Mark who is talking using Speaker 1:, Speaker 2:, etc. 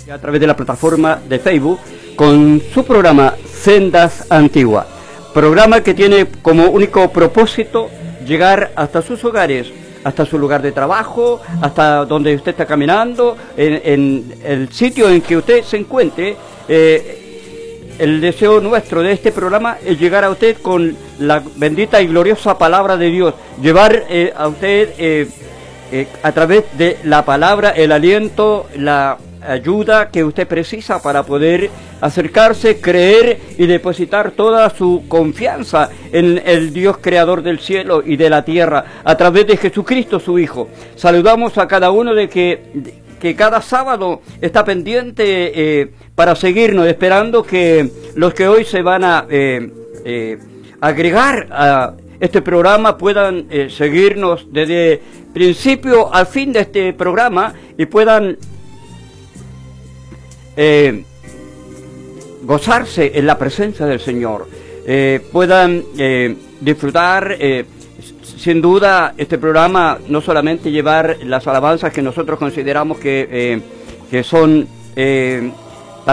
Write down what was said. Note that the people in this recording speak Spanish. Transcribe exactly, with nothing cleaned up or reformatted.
Speaker 1: a través de la plataforma de Facebook con su programa Sendas Antiguas, programa que tiene como único propósito llegar hasta sus hogares, hasta su lugar de trabajo, hasta donde usted está caminando, en, en el sitio en que usted se encuentre. Eh, el deseo nuestro de este programa es llegar a usted con la bendita y gloriosa palabra de Dios, llevar eh, a usted eh, eh, a través de la palabra el aliento, la ayuda que usted precisa para poder acercarse, creer y depositar toda su confianza en el Dios creador del cielo y de la tierra a través de Jesucristo su Hijo. Saludamos a cada uno de que, que cada sábado está pendiente eh, para seguirnos, esperando que los que hoy se van a eh, eh, agregar a este programa puedan eh, seguirnos desde principio al fin de este programa y puedan Eh, gozarse en la presencia del Señor, eh, puedan eh, disfrutar. Eh, sin duda este programa no solamente llevar las alabanzas que nosotros consideramos que, eh, que son eh,